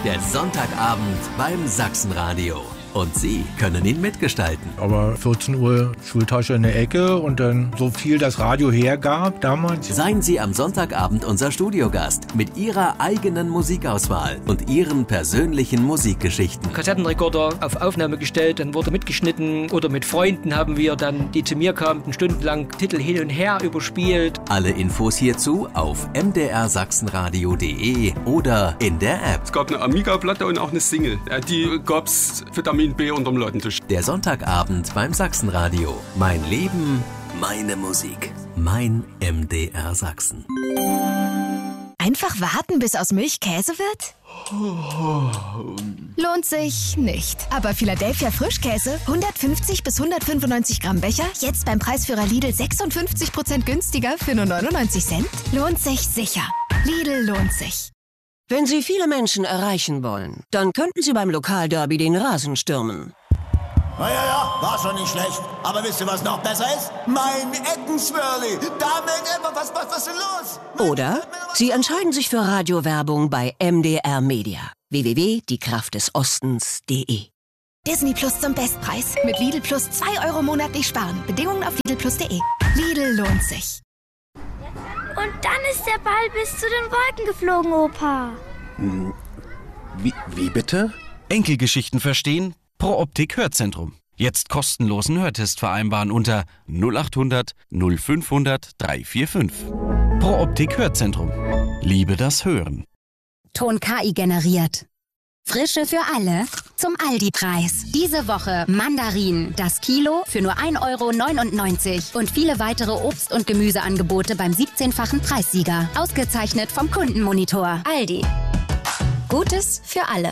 Der Sonntagabend beim Sachsenradio. Und Sie können ihn mitgestalten. Aber 14 Uhr Schultasche in der Ecke und dann so viel das Radio hergab damals. Seien Sie am Sonntagabend unser Studiogast mit Ihrer eigenen Musikauswahl und Ihren persönlichen Musikgeschichten. Kassettenrekorder auf Aufnahme gestellt, dann wurde mitgeschnitten oder mit Freunden haben wir dann, die zu mir kamen, stundenlang Titel hin und her überspielt. Alle Infos hierzu auf mdrsachsenradio.de oder in der App. Es gab eine Amiga-Platte und auch eine Single. Die gab's Vitamin B unterm Ladentisch. Der Sonntagabend beim Sachsenradio. Mein Leben, meine Musik. Mein MDR Sachsen. Einfach warten, bis aus Milch Käse wird? Lohnt sich nicht. Aber Philadelphia Frischkäse, 150 bis 195 Gramm Becher, jetzt beim Preisführer Lidl 56% günstiger für nur 99 Cent? Lohnt sich sicher. Lidl lohnt sich. Wenn Sie viele Menschen erreichen wollen, dann könnten Sie beim Lokalderby den Rasen stürmen. Ja, war schon nicht schlecht. Aber wisst ihr, was noch besser ist? Mein Eckenswirli. Was ist denn los? Oder Sie entscheiden sich für Radiowerbung bei MDR Media. www.diekraftdesostens.de. Disney Plus zum Bestpreis. Mit Lidl Plus 2 Euro monatlich sparen. Bedingungen auf lidlplus.de. Lidl lohnt sich. Und dann ist der Ball bis zu den Wolken geflogen, Opa. Wie bitte? Enkelgeschichten verstehen? Pro Optik Hörzentrum. Jetzt kostenlosen Hörtest vereinbaren unter 0800 0500 345. Pro Optik Hörzentrum. Liebe das Hören. Ton KI generiert. Frische für alle zum Aldi-Preis. Diese Woche Mandarinen, das Kilo für nur 1,99 € und viele weitere Obst- und Gemüseangebote beim 17-fachen Preissieger. Ausgezeichnet vom Kundenmonitor. Aldi. Gutes für alle.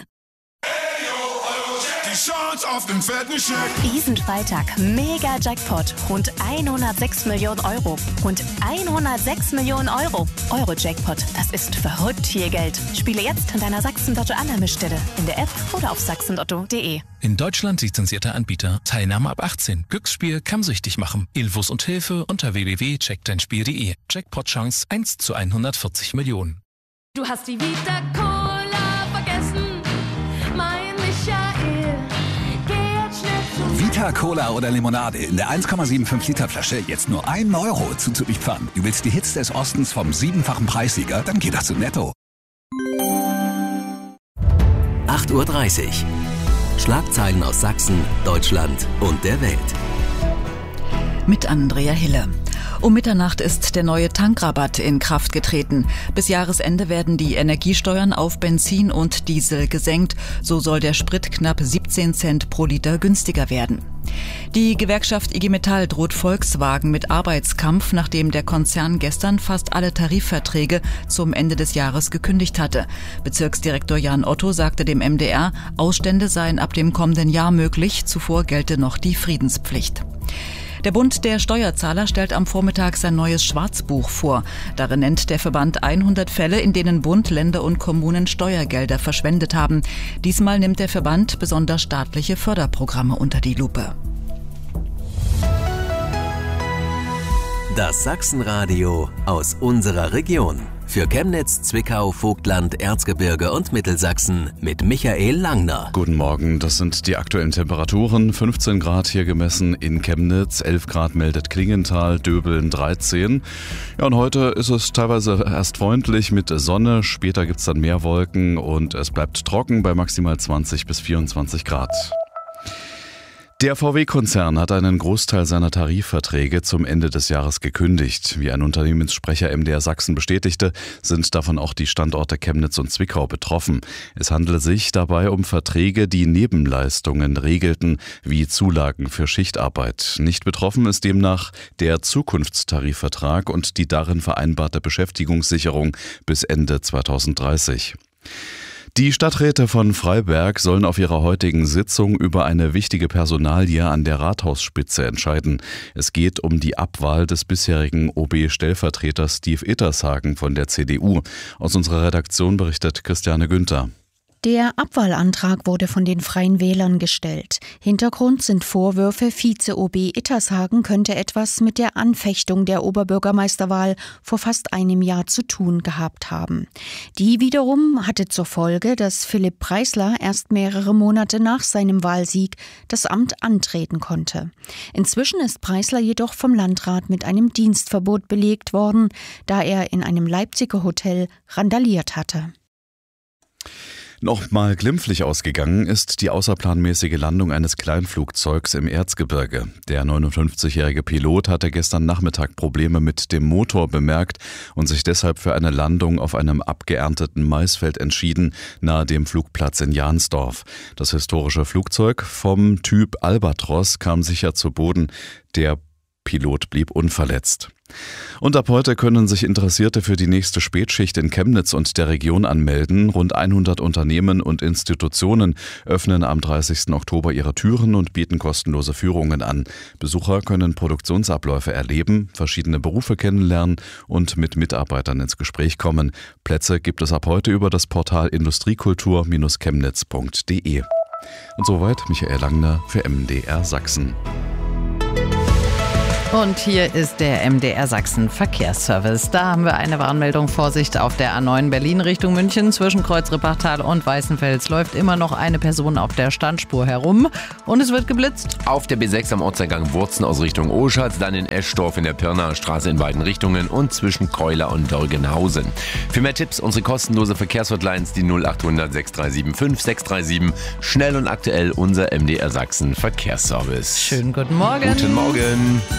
Die Chance auf den fetten Scheck. Diesen Freitag Mega-Jackpot. Rund 106 Millionen Euro. Rund 106 Millionen Euro. Euro-Jackpot. Das ist verrückt viel Geld. Spiele jetzt an deiner Sachsen-Lotto-Annahmestelle. In der App oder auf sachsenlotto.de. In Deutschland lizenzierter Anbieter. Teilnahme ab 18. Glücksspiel kann süchtig machen. Infos und Hilfe unter www.checkdeinspiel.de. Jackpot-Chance 1 zu 140 Millionen. Du hast die Vita Cola vergessen, mein Michael. Vita Cola oder Limonade in der 1,75 Liter Flasche jetzt nur 1 € zuzulieferern. Du willst die Hits des Ostens vom 7-fachen Preissieger? Dann geh doch zu Netto. 8:30 Uhr. Schlagzeilen aus Sachsen, Deutschland und der Welt. Mit Andrea Hille. Um Mitternacht ist der neue Tankrabatt in Kraft getreten. Bis Jahresende werden die Energiesteuern auf Benzin und Diesel gesenkt. So soll der Sprit knapp 17 Cent pro Liter günstiger werden. Die Gewerkschaft IG Metall droht Volkswagen mit Arbeitskampf, nachdem der Konzern gestern fast alle Tarifverträge zum Ende des Jahres gekündigt hatte. Bezirksdirektor Jan Otto sagte dem MDR, Ausstände seien ab dem kommenden Jahr möglich. Zuvor gelte noch die Friedenspflicht. Der Bund der Steuerzahler stellt am Vormittag sein neues Schwarzbuch vor. Darin nennt der Verband 100 Fälle, in denen Bund, Länder und Kommunen Steuergelder verschwendet haben. Diesmal nimmt der Verband besonders staatliche Förderprogramme unter die Lupe. Das Sachsenradio aus unserer Region. Für Chemnitz, Zwickau, Vogtland, Erzgebirge und Mittelsachsen mit Michael Langner. Guten Morgen, das sind die aktuellen Temperaturen. 15 Grad hier gemessen in Chemnitz, 11 Grad meldet Klingenthal, Döbeln 13. Ja, und heute ist es teilweise erst freundlich mit Sonne, später gibt's dann mehr Wolken und es bleibt trocken bei maximal 20 bis 24 Grad. Der VW-Konzern hat einen Großteil seiner Tarifverträge zum Ende des Jahres gekündigt. Wie ein Unternehmenssprecher MDR Sachsen bestätigte, sind davon auch die Standorte Chemnitz und Zwickau betroffen. Es handele sich dabei um Verträge, die Nebenleistungen regelten, wie Zulagen für Schichtarbeit. Nicht betroffen ist demnach der Zukunftstarifvertrag und die darin vereinbarte Beschäftigungssicherung bis Ende 2030. Die Stadträte von Freiberg sollen auf ihrer heutigen Sitzung über eine wichtige Personalie an der Rathausspitze entscheiden. Es geht um die Abwahl des bisherigen OB-Stellvertreters Steve Ittershagen von der CDU. Aus unserer Redaktion berichtet Christiane Günther. Der Abwahlantrag wurde von den Freien Wählern gestellt. Hintergrund sind Vorwürfe, Vize-OB Ittershagen könnte etwas mit der Anfechtung der Oberbürgermeisterwahl vor fast einem Jahr zu tun gehabt haben. Die wiederum hatte zur Folge, dass Philipp Preisler erst mehrere Monate nach seinem Wahlsieg das Amt antreten konnte. Inzwischen ist Preisler jedoch vom Landrat mit einem Dienstverbot belegt worden, da er in einem Leipziger Hotel randaliert hatte. Nochmal glimpflich ausgegangen ist die außerplanmäßige Landung eines Kleinflugzeugs im Erzgebirge. Der 59-jährige Pilot hatte gestern Nachmittag Probleme mit dem Motor bemerkt und sich deshalb für eine Landung auf einem abgeernteten Maisfeld entschieden, nahe dem Flugplatz in Jahnsdorf. Das historische Flugzeug vom Typ Albatros kam sicher zu Boden. Der Pilot blieb unverletzt. Und ab heute können sich Interessierte für die nächste Spätschicht in Chemnitz und der Region anmelden. Rund 100 Unternehmen und Institutionen öffnen am 30. Oktober ihre Türen und bieten kostenlose Führungen an. Besucher können Produktionsabläufe erleben, verschiedene Berufe kennenlernen und mit Mitarbeitern ins Gespräch kommen. Plätze gibt es ab heute über das Portal industriekultur-chemnitz.de. Und soweit Michael Langner für MDR Sachsen. Und hier ist der MDR Sachsen Verkehrsservice. Da haben wir eine Warnmeldung. Vorsicht auf der A9 Berlin Richtung München. Zwischen Kreuz-Rippachtal und Weißenfels läuft immer noch eine Person auf der Standspur herum. Und es wird geblitzt. Auf der B6 am Ortseingang Wurzen aus Richtung Oschatz, dann in Eschdorf in der Pirnaer Straße in beiden Richtungen und zwischen Keuler und Dörgenhausen. Für mehr Tipps unsere kostenlose Verkehrshotlines, die 0800 6375 637. Schnell und aktuell unser MDR Sachsen Verkehrsservice. Schönen guten Morgen. Guten Morgen.